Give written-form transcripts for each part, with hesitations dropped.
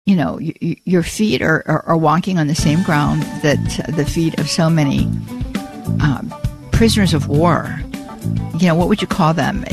your feet are walking on the same ground that the feet of so many prisoners of war. What would you call them?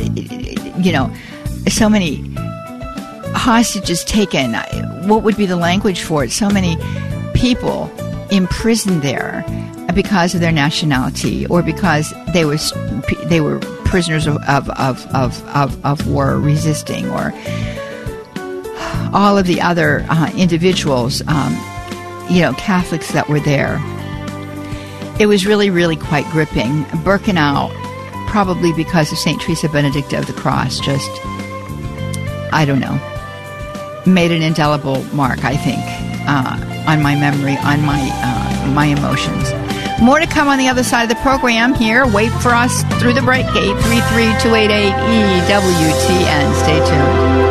So many hostages taken. What would be the language for it? So many people imprisoned there because of their nationality or because they were prisoners of war resisting, or all of the other individuals, Catholics that were there. It was really, really quite gripping. Birkenau, probably because of St. Teresa Benedicta of the Cross, just, I don't know, made an indelible mark, I think, on my memory, on my emotions. More to come on the other side of the program here. Wait for us through the break, 833-288 EWTN. Stay tuned.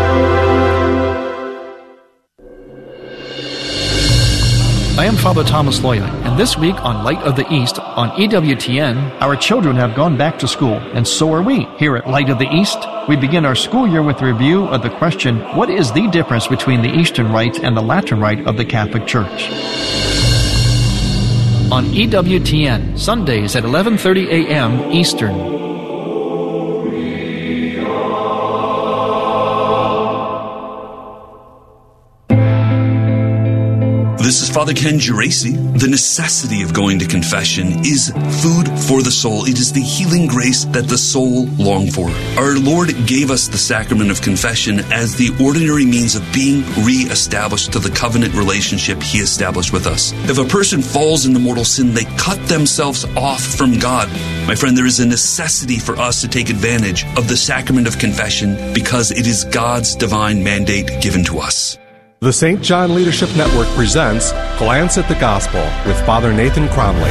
I am Father Thomas Loya, and this week on Light of the East on EWTN, our children have gone back to school, and so are we. Here at Light of the East, we begin our school year with a review of the question, what is the difference between the Eastern Rite and the Latin Rite of the Catholic Church? On EWTN, Sundays at 11:30 a.m. Eastern. This is Father Ken Geraci. The necessity of going to confession is food for the soul. It is the healing grace that the soul longs for. Our Lord gave us the sacrament of confession as the ordinary means of being re-established to the covenant relationship He established with us. If a person falls into mortal sin, they cut themselves off from God. My friend, there is a necessity for us to take advantage of the sacrament of confession because it is God's divine mandate given to us. The St. John Leadership Network presents Glance at the Gospel with Father Nathan Cromley.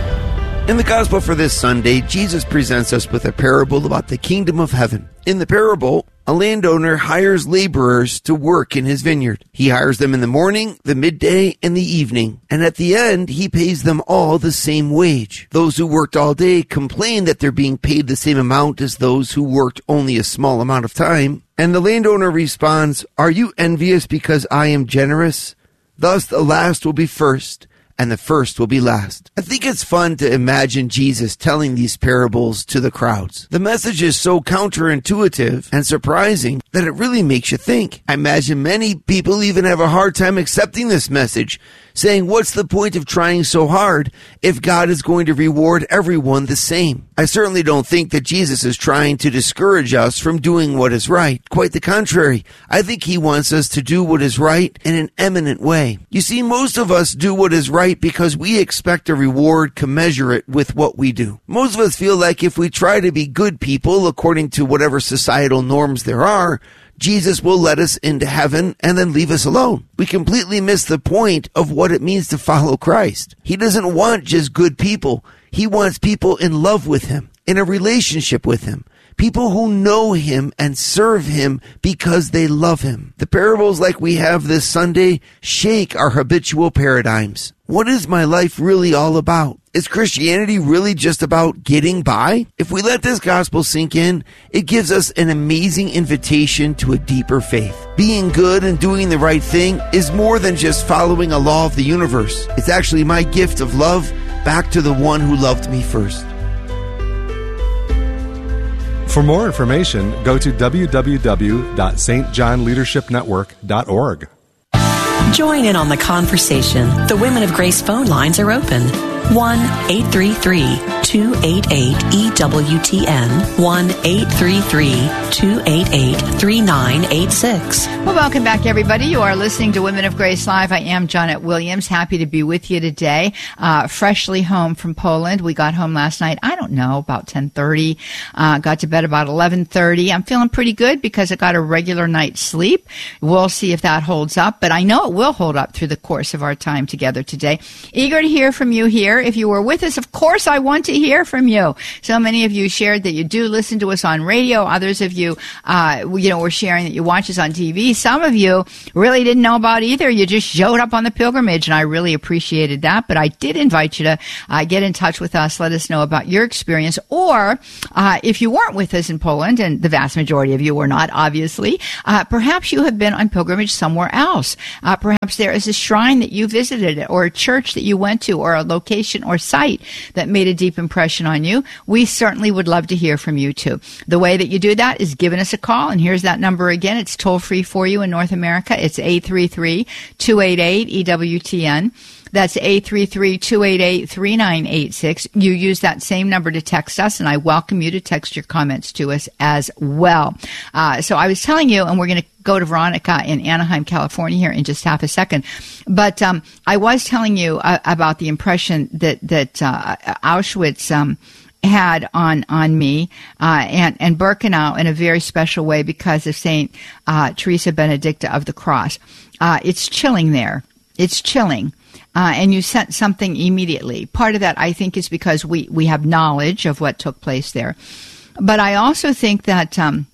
In the Gospel for this Sunday, Jesus presents us with a parable about the kingdom of heaven. In the parable, a landowner hires laborers to work in his vineyard. He hires them in the morning, the midday, and the evening. And at the end, he pays them all the same wage. Those who worked all day complain that they're being paid the same amount as those who worked only a small amount of time. And the landowner responds, "Are you envious because I am generous? Thus the last will be first, and the first will be last." I think it's fun to imagine Jesus telling these parables to the crowds. The message is so counterintuitive and surprising that it really makes you think. I imagine many people even have a hard time accepting this message, saying, what's the point of trying so hard if God is going to reward everyone the same? I certainly don't think that Jesus is trying to discourage us from doing what is right. Quite the contrary. I think He wants us to do what is right in an eminent way. You see, most of us do what is right because we expect a reward commensurate with what we do. Most of us feel like if we try to be good people according to whatever societal norms there are, Jesus will let us into heaven and then leave us alone. We completely miss the point of what it means to follow Christ. He doesn't want just good people. He wants people in love with Him, in a relationship with Him. People who know Him and serve Him because they love Him. The parables like we have this Sunday shake our habitual paradigms. What is my life really all about? Is Christianity really just about getting by? If we let this gospel sink in, it gives us an amazing invitation to a deeper faith. Being good and doing the right thing is more than just following a law of the universe. It's actually my gift of love back to the one who loved me first. For more information, go to www.stjohnleadershipnetwork.org. Join in on the conversation. The Women of Grace phone lines are open. 1-833-288-EWTN. 1-833-288-3986. Well, welcome back, everybody. You are listening to Women of Grace Live. I am Janet Williams. Happy to be with you today. Freshly home from Poland. We got home last night, I don't know, about 10:30. Got to bed about 11:30. I'm feeling pretty good because I got a regular night's sleep. We'll see if that holds up, but I know it will hold up through the course of our time together today. Eager to hear from you here. If you were with us, of course, I want to hear from you. So many of you shared that you do listen to us on radio. Others of you, were sharing that you watch us on TV. Some of you really didn't know about either. You just showed up on the pilgrimage, and I really appreciated that. But I did invite you to get in touch with us. Let us know about your experience. Or if you weren't with us in Poland, and the vast majority of you were not, obviously, perhaps you have been on pilgrimage somewhere else. Perhaps there is a shrine that you visited, or a church that you went to, or a location or site that made a deep impression on you. We certainly would love to hear from you too. The way that you do that is giving us a call, and here's that number again. It's toll free for you in North America. It's 833-288-EWTN. That's 833-288-3986. You use that same number to text us, and I welcome you to text your comments to us as well. So I was telling you, and we're going to go to Veronica in Anaheim, California here in just half a second. But I was telling you about the impression that Auschwitz had on me and Birkenau in a very special way because of St. Teresa Benedicta of the Cross. It's chilling there. It's chilling. And you sent something immediately. Part of that, I think, is because we have knowledge of what took place there. But I also think that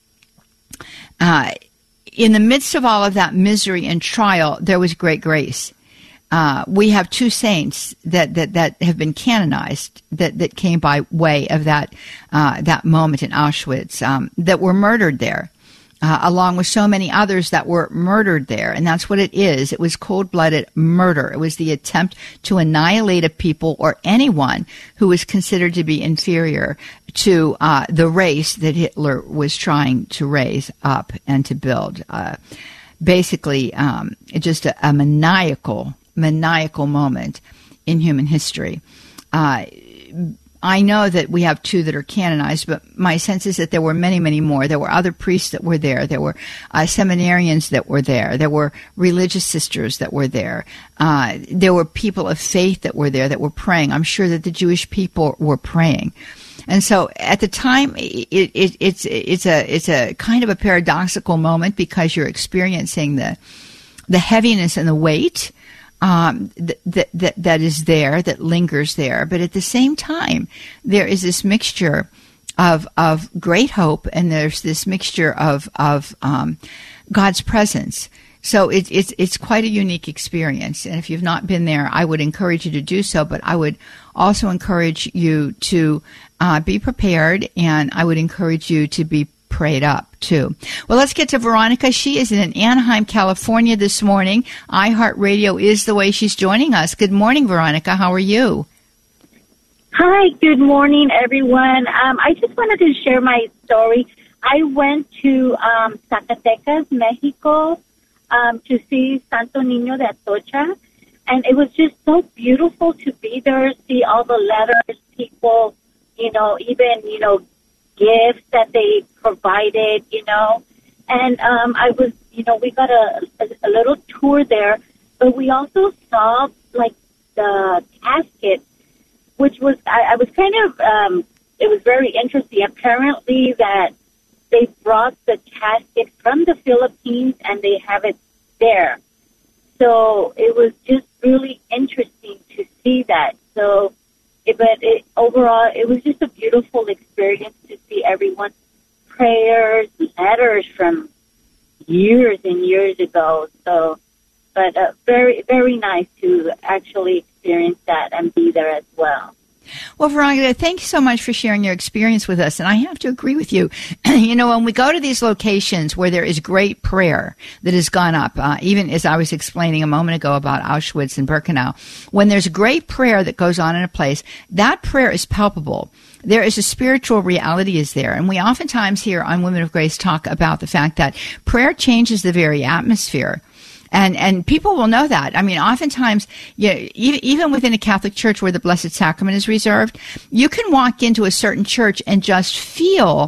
in the midst of all of that misery and trial, there was great grace. We have two saints that have been canonized that came by way of that moment in Auschwitz that were murdered there. Along with so many others that were murdered there. And that's what it is. It was cold-blooded murder. It was the attempt to annihilate a people or anyone who was considered to be inferior to the race that Hitler was trying to raise up and to build. Basically, just a maniacal moment in human history. I know that we have two that are canonized, but my sense is that there were many, many more. There were other priests that were there. There were seminarians that were there. There were religious sisters that were there. There were people of faith that were there that were praying. I'm sure that the Jewish people were praying. And so at the time, it's a kind of a paradoxical moment because you're experiencing the heaviness and the weight that is there, that lingers there. But at the same time, there is this mixture of great hope, and there's this mixture of God's presence. So it's quite a unique experience. And if you've not been there, I would encourage you to do so. But I would also encourage you to be prepared, and I would encourage you to be prayed up too. Well, let's get to Veronica. She is in Anaheim, California this morning. iHeartRadio is the way she's joining us. Good morning, Veronica. How are you? Hi, good morning, everyone. I just wanted to share my story. I went to Zacatecas, Mexico, to see Santo Niño de Atocha, and it was just so beautiful to be there, see all the letters, people, even, gifts that they provided, and I was, we got a little tour there, but we also saw like the casket, which was, I was kind of, it was very interesting. Apparently that they brought the casket from the Philippines and they have it there. So it was just really interesting to see that. So, overall, it was just a beautiful experience to see everyone's prayers, letters from years and years ago. So, but very, very nice to actually experience that and be there as well. Well, Veronica, thank you so much for sharing your experience with us. And I have to agree with you. When we go to these locations where there is great prayer that has gone up, even as I was explaining a moment ago about Auschwitz and Birkenau, when there's great prayer that goes on in a place, that prayer is palpable. There is a spiritual reality is there. And we oftentimes here on Women of Grace talk about the fact that prayer changes the very atmosphere. And people will know that. I mean, oftentimes, even within a Catholic church where the Blessed Sacrament is reserved, you can walk into a certain church and just feel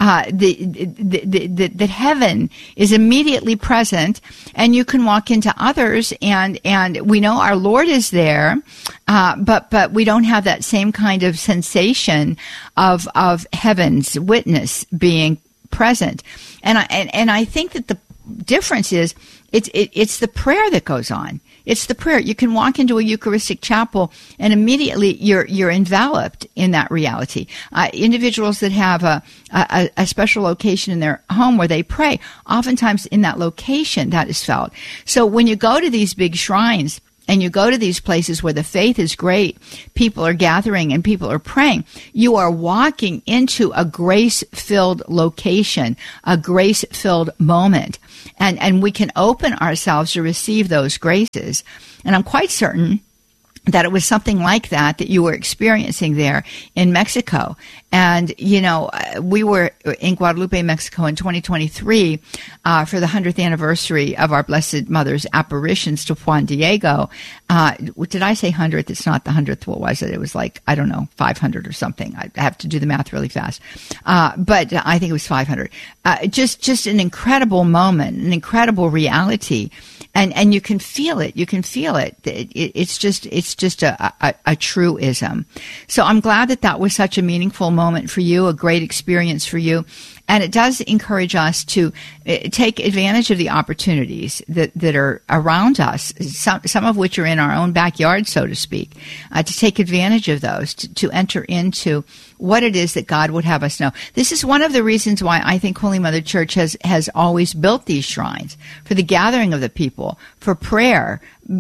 that heaven is immediately present, and you can walk into others, and we know our Lord is there, but we don't have that same kind of sensation of heaven's witness being present. And I think that the difference is It's the prayer that goes on. It's the prayer. You can walk into a Eucharistic chapel and immediately you're enveloped in that reality. Individuals that have a special location in their home where they pray, oftentimes in that location that is felt. So when you go to these big shrines and you go to these places where the faith is great, people are gathering and people are praying, you are walking into a grace-filled location, a grace-filled moment. And we can open ourselves to receive those graces. And I'm quite certain that it was something like that you were experiencing there in Mexico. And, we were in Guadalupe, Mexico in 2023 for the 100th anniversary of our Blessed Mother's apparitions to Juan Diego. Did I say 100th? It's not the 100th. What was it? It was 500 or something. I have to do the math really fast. But I think it was 500. Just an incredible moment, an incredible reality. And you can feel it. You can feel it. It's just a truism. So I'm glad that was such a meaningful moment for you, a great experience for you. And it does encourage us to take advantage of the opportunities that are around us, some of which are in our own backyard, so to speak, to take advantage of those, to enter into what it is that God would have us know. This is one of the reasons why I think Holy Mother Church has always built these shrines, for the gathering of the people, for prayer,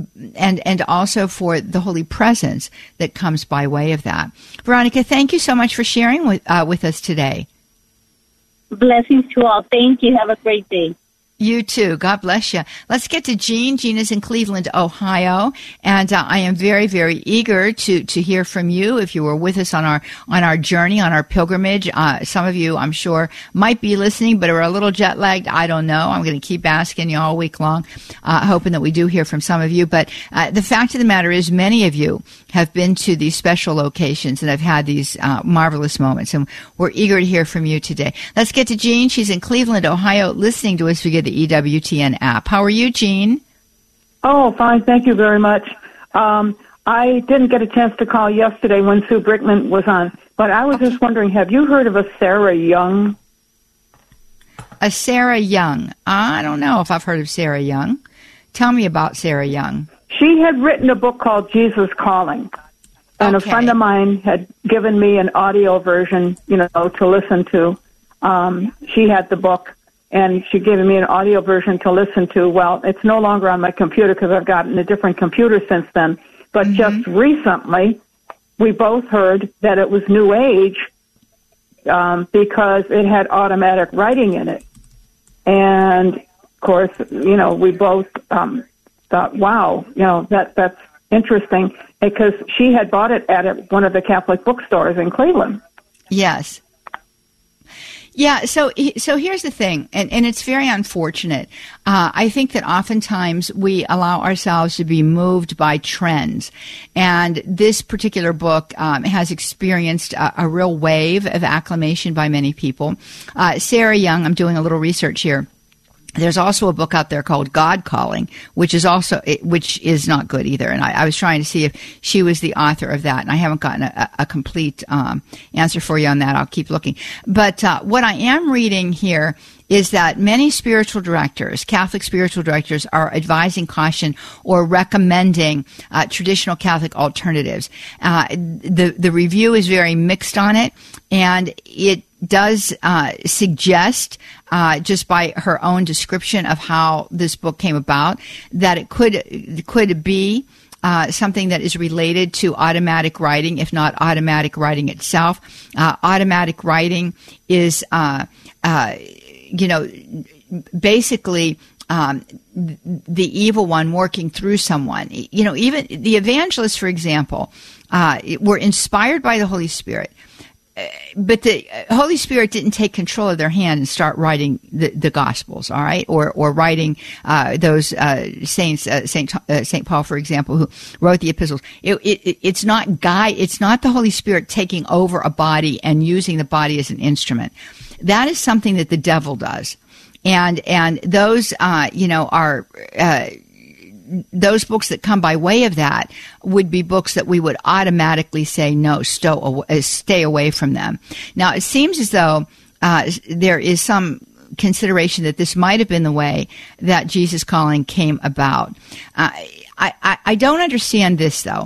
and also for the holy presence that comes by way of that. Veronica, thank you so much for sharing with us today. Blessings to all. Thank you. Have a great day. You too. God bless you. Let's get to Jean. Jean is in Cleveland, Ohio, and I am very, very eager to hear from you. If you were with us on our journey, on our pilgrimage, some of you, I'm sure, might be listening, but are a little jet lagged. I don't know. I'm going to keep asking you all week long, hoping that we do hear from some of you. But the fact of the matter is, many of you have been to these special locations and have had these marvelous moments, and we're eager to hear from you today. Let's get to Jean. She's in Cleveland, Ohio, listening to us via the EWTN app. How are you, Jean? Oh, fine. Thank you very much. I didn't get a chance to call yesterday when Sue Brickman was on, but I was just wondering, have you heard of a Sarah Young? A Sarah Young? I don't know if I've heard of Sarah Young. Tell me about Sarah Young. She had written a book called Jesus Calling, and a friend of mine had given me an audio version, to listen to. She had the book, and she gave me an audio version to listen to. Well, it's no longer on my computer because I've gotten a different computer since then. But just recently, we both heard that it was New Age because it had automatic writing in it. And, of course, we both thought, wow, that's interesting, because she had bought it at one of the Catholic bookstores in Cleveland. Yes. Yeah, so here's the thing, and it's very unfortunate. I think that oftentimes we allow ourselves to be moved by trends, and this particular book has experienced a real wave of acclamation by many people. Sarah Young, I'm doing a little research here. There's also a book out there called God Calling, which is not good either. And I was trying to see if she was the author of that, and I haven't gotten a complete answer for you on that. I'll keep looking. But what I am reading here is that many spiritual directors, Catholic spiritual directors, are advising caution or recommending traditional Catholic alternatives. The review is very mixed on it, and it does suggest, just by her own description of how this book came about, that it could be something that is related to automatic writing, if not automatic writing itself. Automatic writing is, basically the evil one working through someone. Even the evangelists, for example, were inspired by the Holy Spirit. But the Holy Spirit didn't take control of their hand and start writing the Gospels, all right, or writing those saints, Saint Paul, for example, who wrote the epistles. It's not the Holy Spirit taking over a body and using the body as an instrument. That is something that the devil does, and those are. Those books that come by way of that would be books that we would automatically say, no, stay away from them. Now, it seems as though there is some consideration that this might have been the way that Jesus Calling came about. I don't understand this, though.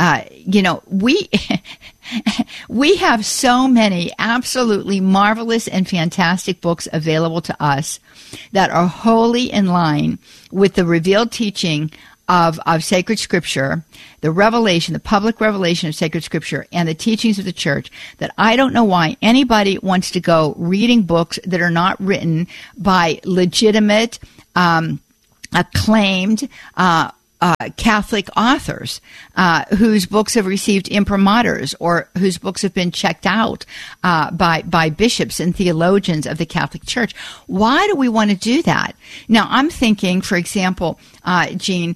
We have so many absolutely marvelous and fantastic books available to us that are wholly in line with the revealed teaching of sacred scripture, the revelation, the public revelation of sacred scripture, and the teachings of the church, that I don't know why anybody wants to go reading books that are not written by legitimate, acclaimed, Catholic authors whose books have received imprimaturs or whose books have been checked out by bishops and theologians of the Catholic Church. Why do we want to do that? Now, I'm thinking, for example, Jean,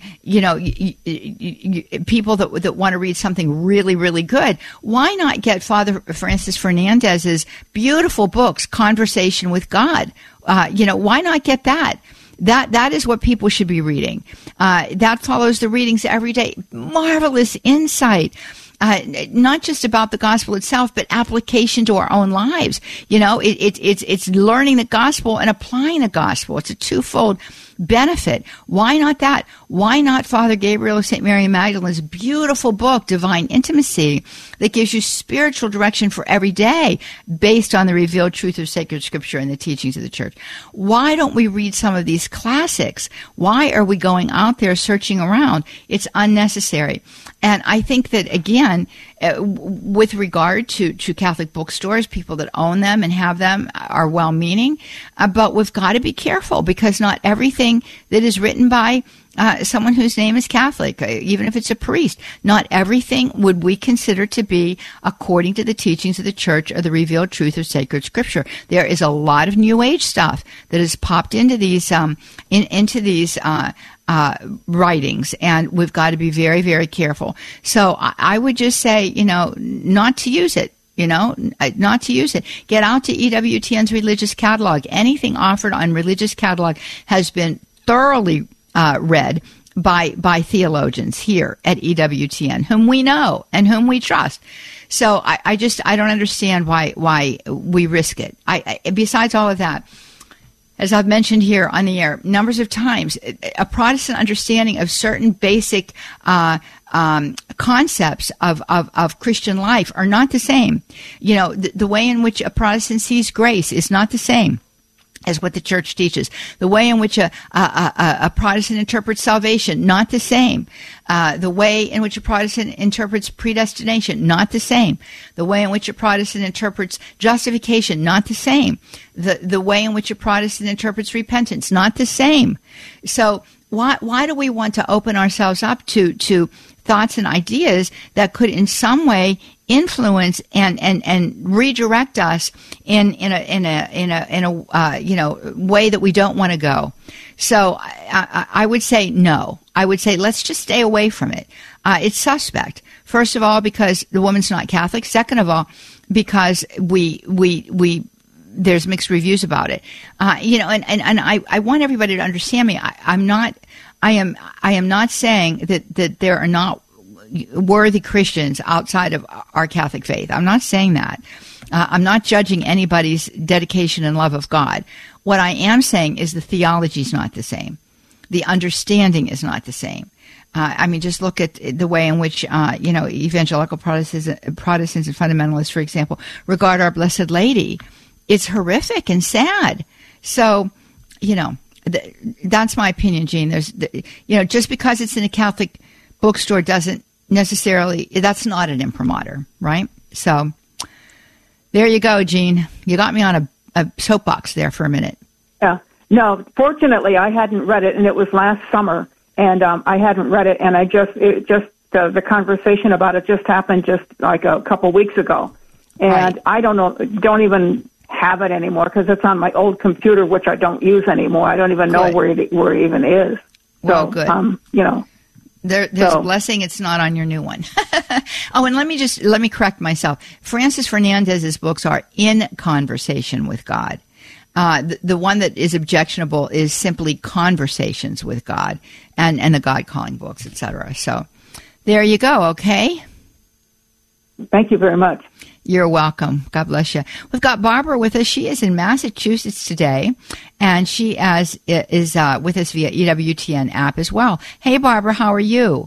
people that want to read something really, really good, why not get Father Francis Fernandez's beautiful books, Conversation with God? Why not get that? That is what people should be reading. That follows the readings every day. Marvelous insight. Not just about the gospel itself, but application to our own lives. It's learning the gospel and applying the gospel. It's a twofold benefit. Why not that? Why not Father Gabriel of St. Mary Magdalene's beautiful book, Divine Intimacy, that gives you spiritual direction for every day based on the revealed truth of sacred scripture and the teachings of the church? Why don't we read some of these classics? Why are we going out there searching around? It's unnecessary. And I think that, again, with regard to Catholic bookstores, people that own them and have them are well-meaning, but we've got to be careful, because not everything that is written by someone whose name is Catholic, even if it's a priest, not everything would we consider to be according to the teachings of the church or the revealed truth of sacred scripture. There is a lot of New Age stuff that has popped into these writings, and we've got to be very, very careful. So I would just say, not to use it. Not to use it. Get out to EWTN's religious catalog. Anything offered on religious catalog has been thoroughly read by theologians here at EWTN, whom we know and whom we trust. So I don't understand why we risk it. Besides all of that, as I've mentioned here on the air numbers of times, a Protestant understanding of certain basic concepts of Christian life are not the same. The way in which a Protestant sees grace is not the same as what the church teaches. The way in which a Protestant interprets salvation, not the same. The way in which a Protestant interprets predestination, not the same. The way in which a Protestant interprets justification, not the same. The way in which a Protestant interprets repentance, not the same. So why do we want to open ourselves up to thoughts and ideas that could in some way influence and redirect us in a way that we don't want to go? So I would say no. I would say let's just stay away from it. It's suspect. First of all, because the woman's not Catholic. Second of all, because we there's mixed reviews about it. And I want everybody to understand me. I am not saying that there are not worthy Christians outside of our Catholic faith. I'm not saying that. I'm not judging anybody's dedication and love of God. What I am saying is the theology is not the same. The understanding is not the same. Just look at the way in which, evangelical Protestants and fundamentalists, for example, regard our Blessed Lady. It's horrific and sad. So, that's my opinion, Jean. Just because it's in a Catholic bookstore doesn't necessarily, that's not an imprimatur, right? So there you go, Jean. You got me on a soapbox there for a minute. Yeah. No, fortunately, I hadn't read it, and it was last summer, and I hadn't read it, and the conversation about it just happened just like a couple weeks ago. And right. I don't even have it anymore because it's on my old computer, which I don't use anymore. I don't even know where it even is. Well, good. There's a blessing it's not on your new one. Oh, and let me correct myself. Francis Fernandez's books are In Conversation with God. The one that is objectionable is simply Conversations with God and the God Calling books, etc. So there you go. Okay. Thank you very much. You're welcome. God bless you. We've got Barbara with us. She is in Massachusetts today, and she is with us via EWTN app as well. Hey, Barbara, how are you?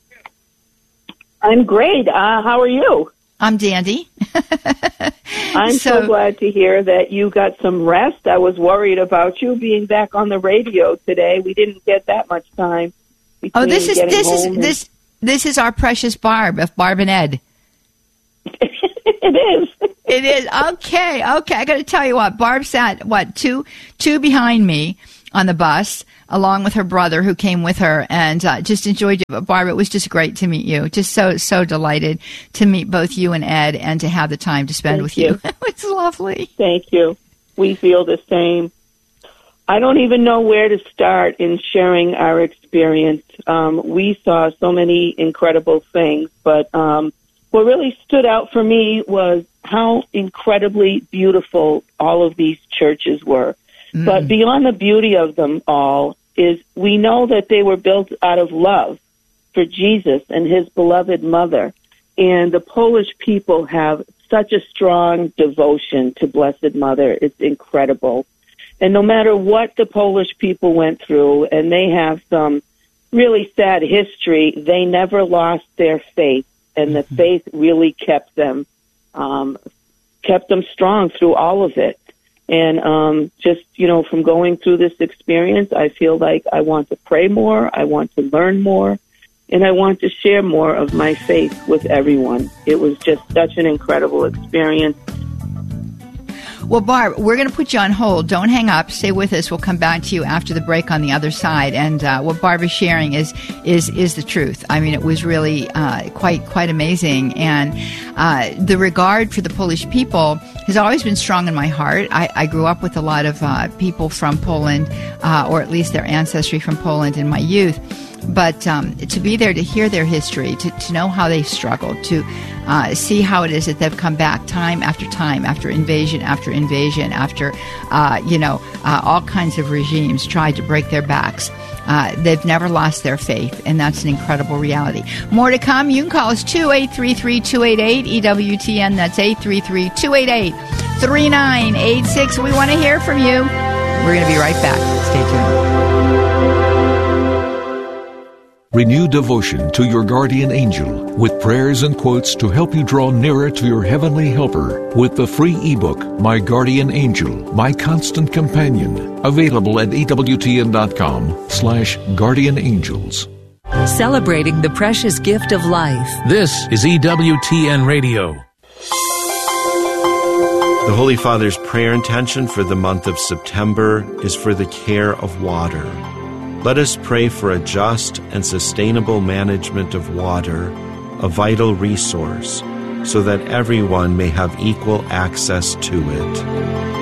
I'm great. How are you? I'm dandy. I'm so glad to hear that you got some rest. I was worried about you being back on the radio today. We didn't get that much time. Oh, this is our precious Barb of Barb and Ed. It is. It is. Okay. I got to tell you what. Barb sat two behind me on the bus, along with her brother who came with her, and just enjoyed you. Barb, it was just great to meet you. Just so delighted to meet both you and Ed and to have the time to spend with you. It's lovely. Thank you. We feel the same. I don't even know where to start in sharing our experience. We saw so many incredible things, but what really stood out for me was how incredibly beautiful all of these churches were. Mm. But beyond the beauty of them all is we know that they were built out of love for Jesus and his beloved mother. And the Polish people have such a strong devotion to Blessed Mother. It's incredible. And no matter what the Polish people went through, and they have some really sad history, they never lost their faith. And the faith really kept them strong through all of it. And just, from going through this experience, I feel like I want to pray more, I want to learn more, and I want to share more of my faith with everyone. It was just such an incredible experience. Well, Barb, we're going to put you on hold. Don't hang up. Stay with us. We'll come back to you after the break on the other side. And what Barb is sharing is the truth. I mean, it was really quite amazing. And the regard for the Polish people has always been strong in my heart. I grew up with a lot of people from Poland, or at least their ancestry from Poland in my youth. But to be there to hear their history, to know how they struggled, to see how it is that they've come back time after time, after invasion, after all kinds of regimes tried to break their backs. They've never lost their faith, and that's an incredible reality. More to come. You can call us 2-833-288 EWTN. That's 833-288-3986. We want to hear from you. We're going to be right back. Stay tuned. Renew devotion to your guardian angel with prayers and quotes to help you draw nearer to your heavenly helper with the free ebook, My Guardian Angel, My Constant Companion, available at EWTN.com/guardianangels. Celebrating the precious gift of life. This is EWTN Radio. The Holy Father's prayer intention for the month of September is for the care of water. Let us pray for a just and sustainable management of water, a vital resource, so that everyone may have equal access to it.